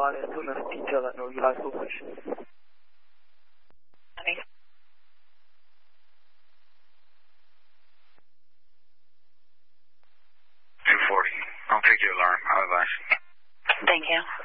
သွားတယ်သူနဲ့တိကျ的那种来说回去。 240. I'll take your alarm. I'll advise. Thank you.